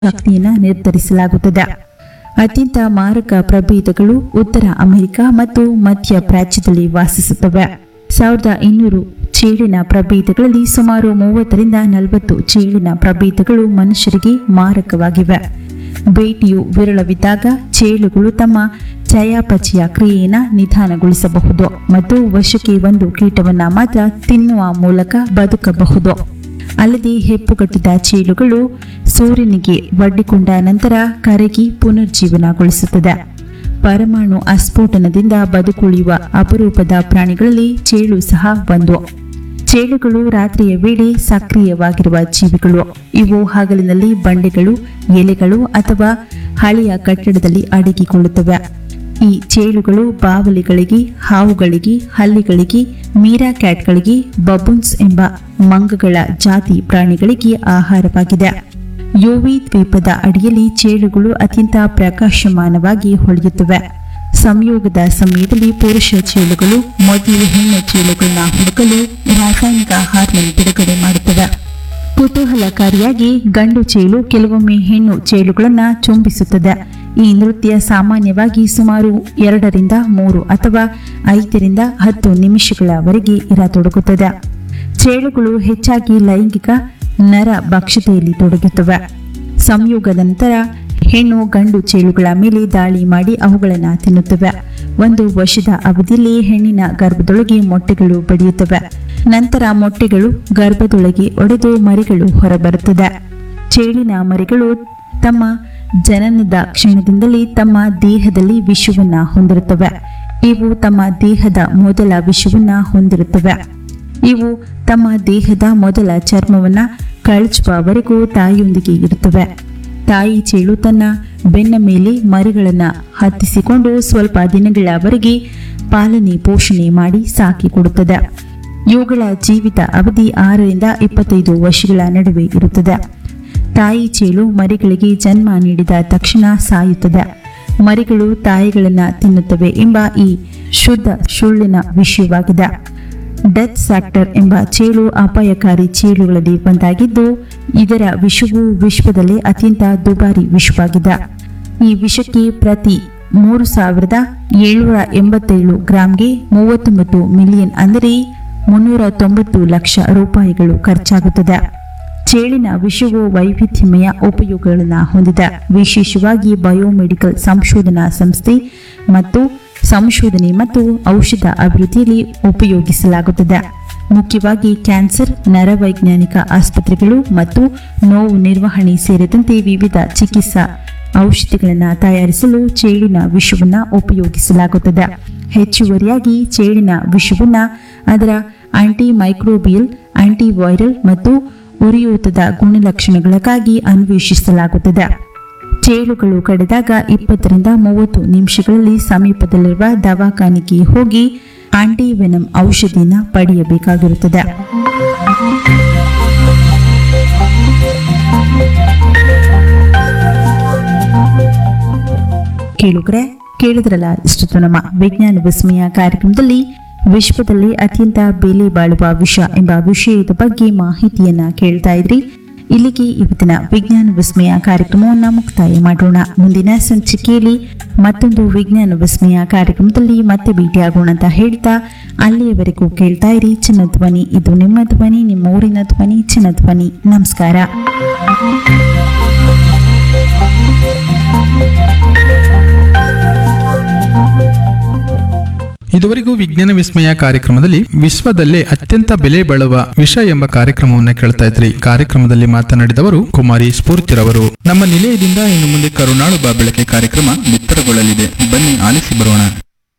ಶಕ್ತಿಯನ್ನು ನಿರ್ಧರಿಸಲಾಗುತ್ತದೆ. ಅತ್ಯಂತ ಮಾರಕ ಪ್ರಭೇದಗಳು ಉತ್ತರ ಅಮೆರಿಕ ಮತ್ತು ಮಧ್ಯ ಪ್ರಾಚ್ಯದಲ್ಲಿ ವಾಸಿಸುತ್ತವೆ. 1200 ಚೇಳಿನ ಪ್ರಭೇದಗಳಲ್ಲಿ ಸುಮಾರು 30ರಿಂದ 40 ಚೇಳಿನ ಪ್ರಭೇದಗಳು ಮನುಷ್ಯರಿಗೆ ಮಾರಕವಾಗಿವೆ. ಬೇಟೆಯು ವಿರಳವಿದ್ದಾಗ ಚೇಳುಗಳು ತಮ್ಮ ಚಯಾಪಚಯ ಕ್ರಿಯೆಯನ್ನು ನಿಧಾನಗೊಳಿಸಬಹುದು ಮತ್ತು ವರ್ಷಕ್ಕೆ ಒಂದು ಕೀಟವನ್ನು ಮಾತ್ರ ತಿನ್ನುವ ಮೂಲಕ ಬದುಕಬಹುದು. ಅಲ್ಲದೆ ಹೆಪ್ಪುಗಟ್ಟಿದ ಚೇಳುಗಳು ಸೂರ್ಯನಿಗೆ ಒಡ್ಡಿಕೊಂಡ ನಂತರ ಕರಗಿ ಪುನರ್ಜೀವನಗೊಳಿಸುತ್ತದೆ. ಪರಮಾಣು ಅಸ್ಫೋಟನದಿಂದ ಬದುಕುಳಿಯುವ ಅಪರೂಪದ ಪ್ರಾಣಿಗಳಲ್ಲಿ ಚೇಳು ಸಹ ಒಂದು. ಚೇಳುಗಳು ರಾತ್ರಿಯ ವೇಳೆ ಸಕ್ರಿಯವಾಗಿರುವ ಜೀವಿಗಳು. ಇವು ಹಗಲಿನಲ್ಲಿ ಬಂಡೆಗಳು, ಎಲೆಗಳು ಅಥವಾ ಹಳೆಯ ಕಟ್ಟಡದಲ್ಲಿ ಅಡಗಿಕೊಳ್ಳುತ್ತವೆ. ಈ ಚೇಳುಗಳು ಬಾವಲಿಗಳಿಗೆ, ಹಾವುಗಳಿಗೆ, ಹಲ್ಲಿಗಳಿಗೆ, ಮೀರಾಕ್ಯಾಟ್ಗಳಿಗೆ, ಬಬೂನ್ಸ್ ಎಂಬ ಮಂಗಗಳ ಜಾತಿ ಪ್ರಾಣಿಗಳಿಗೆ ಆಹಾರವಾಗಿದೆ. ಯೋವಿ ದ್ವೀಪದ ಅಡಿಯಲ್ಲಿ ಚೇಳುಗಳು ಅತ್ಯಂತ ಪ್ರಕಾಶಮಾನವಾಗಿ ಹೊಳೆಯುತ್ತವೆ. ಸಂಯೋಗದ ಸಮಯದಲ್ಲಿ ಪುರುಷ ಚೇಳುಗಳು ಮೊದಲು ಹೆಣ್ಣು ಚೇಳುಗಳನ್ನ ಹುಡುಕಲು ರಾಸಾಯನಿಕ ಹಾರ್ಮೋನ್ ಬಿಡುಗಡೆ ಮಾಡುತ್ತವೆ. ಕುತೂಹಲಕಾರಿಯಾಗಿ ಗಂಡು ಚೇಳು ಕೆಲವೊಮ್ಮೆ ಹೆಣ್ಣು ಚೇಳುಗಳನ್ನು ಚುಂಬಿಸುತ್ತದೆ. ಈ ನೃತ್ಯ ಸಾಮಾನ್ಯವಾಗಿ ಸುಮಾರು 2 ರಿಂದ 3 ಅಥವಾ 5 ರಿಂದ 10 ನಿಮಿಷಗಳವರೆಗೆ ಇರತೊಡಗುತ್ತದೆ. ಚೇಳುಗಳು ಹೆಚ್ಚಾಗಿ ಲೈಂಗಿಕ ನರ ಭಕ್ಷತೆಯಲ್ಲಿ ತೊಡಗುತ್ತವೆ. ಸಂಯೋಗದ ನಂತರ ಹೆಣ್ಣು ಗಂಡು ಚೇಳುಗಳ ಮೇಲೆ ದಾಳಿ ಮಾಡಿ ಅವುಗಳನ್ನು ತಿನ್ನುತ್ತವೆ. 1 ವರ್ಷದ ಅವಧಿಯಲ್ಲಿ ಹೆಣ್ಣಿನ ಗರ್ಭದೊಳಗೆ ಮೊಟ್ಟೆಗಳು ಬಡಿಯುತ್ತವೆ. ನಂತರ ಮೊಟ್ಟೆಗಳು ಗರ್ಭದೊಳಗೆ ಒಡೆದು ಮರಿಗಳು ಹೊರಬರುತ್ತದೆ. ಚೇಳಿನ ಮರಿಗಳು ತಮ್ಮ ಜನನದ ಕ್ಷಣದಿಂದಲೇ ತಮ್ಮ ದೇಹದಲ್ಲಿ ವಿಷವನ್ನು ಹೊಂದಿರುತ್ತವೆ. ಇವು ತಮ್ಮ ದೇಹದ ಮೊದಲ ವಿಷವನ್ನು ಹೊಂದಿರುತ್ತವೆ. ಇವು ತಮ್ಮ ದೇಹದ ಮೊದಲ ಚರ್ಮವನ್ನು ಕಳಚುವವರೆಗೂ ತಾಯಿಯೊಂದಿಗೆ ಇರುತ್ತವೆ. ತಾಯಿ ಚೇಳು ತನ್ನ ಬೆನ್ನ ಮೇಲೆ ಮರಿಗಳನ್ನು ಹತ್ತಿಸಿಕೊಂಡು ಸ್ವಲ್ಪ ದಿನಗಳವರೆಗೆ ಪಾಲನೆ ಪೋಷಣೆ ಮಾಡಿ ಸಾಕಿಕೊಡುತ್ತದೆ. ಇವುಗಳ ಜೀವಿತ ಅವಧಿ 6 ರಿಂದ 25 ವರ್ಷಗಳ ನಡುವೆ ಇರುತ್ತದೆ. ತಾಯಿ ಚೇಳು ಮರಿಗಳಿಗೆ ಜನ್ಮ ನೀಡಿದ ತಕ್ಷಣ ಸಾಯುತ್ತದೆ. ಮರಿಗಳು ತಾಯಿಗಳನ್ನು ತಿನ್ನುತ್ತವೆ ಎಂಬ ಈ ಶುದ್ಧ ಸುಳ್ಳಿನ ವಿಷಯವಾಗಿದೆ. ಡೆತ್ ಫ್ಯಾಕ್ಟರ್ ಎಂಬ ಚೇಳು ಅಪಾಯಕಾರಿ ಚೇಳುಗಳಲ್ಲಿ ಒಂದಾಗಿದ್ದು, ಇದರ ವಿಷವು ವಿಶ್ವದಲ್ಲೇ ಅತ್ಯಂತ ದುಬಾರಿ ವಿಷವಾಗಿದೆ. ಈ ವಿಷಕ್ಕೆ ಪ್ರತಿ 3787 ಗ್ರಾಂಗೆ 39 ಮಿಲಿಯನ್ ಅಂದರೆ 390 ಲಕ್ಷ ರೂಪಾಯಿಗಳು ಖರ್ಚಾಗುತ್ತದೆ. ಚೇಳಿನ ವಿಷವು ವೈವಿಧ್ಯಮಯ ಉಪಯೋಗಗಳನ್ನು ಹೊಂದಿದೆ. ವಿಶೇಷವಾಗಿ ಬಯೋಮೆಡಿಕಲ್ ಸಂಶೋಧನಾ ಸಂಸ್ಥೆ ಮತ್ತು ಸಂಶೋಧನೆ ಮತ್ತು ಔಷಧ ಅಭಿವೃದ್ಧಿಯಲ್ಲಿ ಉಪಯೋಗಿಸಲಾಗುತ್ತದೆ. ಮುಖ್ಯವಾಗಿ ಕ್ಯಾನ್ಸರ್, ನರವೈಜ್ಞಾನಿಕ ಆಸ್ಪತ್ರೆಗಳು ಮತ್ತು ನೋವು ನಿರ್ವಹಣೆ ಸೇರಿದಂತೆ ವಿವಿಧ ಚಿಕಿತ್ಸಾ ಔಷಧಿಗಳನ್ನು ತಯಾರಿಸಲು ಚೇಳಿನ ವಿಷವನ್ನು ಉಪಯೋಗಿಸಲಾಗುತ್ತದೆ. ಹೆಚ್ಚುವರಿಯಾಗಿ ಚೇಳಿನ ವಿಷವನ್ನು ಅದರ ಆಂಟಿಮೈಕ್ರೋಬಿಯಲ್, ಆಂಟಿವೈರಲ್ ಮತ್ತು ಉರಿಯೂತದ ಗುಣಲಕ್ಷಣಗಳಿಗಾಗಿ ಅನ್ವೇಷಿಸಲಾಗುತ್ತದೆ. ಚೇಳುಗಳು ಕಡಿದಾಗ 20 ರಿಂದ 30 ನಿಮಿಷಗಳಲ್ಲಿ ಸಮೀಪದಲ್ಲಿರುವ ದವಾಖಾನೆಗೆ ಹೋಗಿ ಆಂಟಿವೆನಮ್ ಔಷಧಿಯನ್ನು ಪಡೆಯಬೇಕಾಗಿರುತ್ತದೆ. ಕೇಳಿದ್ರಲ್ಲ, ಇಷ್ಟು ನಮ್ಮ ವಿಜ್ಞಾನ ವಿಸ್ಮಯ ಕಾರ್ಯಕ್ರಮದಲ್ಲಿ ವಿಶ್ವದಲ್ಲಿ ಅತ್ಯಂತ ಬೆಲೆ ಬಾಳುವ ವಿಷ ಎಂಬ ವಿಷಯದ ಬಗ್ಗೆ ಮಾಹಿತಿಯನ್ನ ಕೇಳ್ತಾ ಇದ್ರಿ. ಇಲ್ಲಿಗೆ ಇವತ್ತಿನ ವಿಜ್ಞಾನ ವಿಸ್ಮಯ ಕಾರ್ಯಕ್ರಮವನ್ನು ಮುಕ್ತಾಯ ಮಾಡೋಣ. ಮುಂದಿನ ಸಂಚಿಕೆಯಲ್ಲಿ ಮತ್ತೊಂದು ವಿಜ್ಞಾನ ವಿಸ್ಮಯ ಕಾರ್ಯಕ್ರಮದಲ್ಲಿ ಮತ್ತೆ ಭೇಟಿಯಾಗೋಣ ಅಂತ ಹೇಳ್ತಾ, ಅಲ್ಲಿಯವರೆಗೂ ಕೇಳ್ತಾ ಇರಿ ಚಿನ್ನಧ್ವನಿ. ಇದು ನಿಮ್ಮ ಧ್ವನಿ, ನಿಮ್ಮ ಊರಿನ ಧ್ವನಿ, ಚಿನ್ನಧ್ವನಿ. ನಮಸ್ಕಾರ. ಇದುವರೆಗೂ ವಿಜ್ಞಾನ ವಿಸ್ಮಯ ಕಾರ್ಯಕ್ರಮದಲ್ಲಿ ವಿಶ್ವದಲ್ಲೇ ಅತ್ಯಂತ ಬೆಲೆ ಬಾಳುವ ವಿಷ ಎಂಬ ಕಾರ್ಯಕ್ರಮವನ್ನು ಕೇಳ್ತಾ ಇದ್ರಿ. ಕಾರ್ಯಕ್ರಮದಲ್ಲಿ ಮಾತನಾಡಿದವರು ಕುಮಾರಿ ಸ್ಫೂರ್ತಿರವರು. ನಮ್ಮ ನಿಲಯದಿಂದ ಇನ್ನು ಮುಂದೆ ಕರುನಾಳು ಬಾ ಬೆಳಕೆ ಕಾರ್ಯಕ್ರಮ ಬಿತ್ತರಗೊಳ್ಳಲಿದೆ. ಬನ್ನಿ ಆಲಿಸಿ ಬರೋಣ.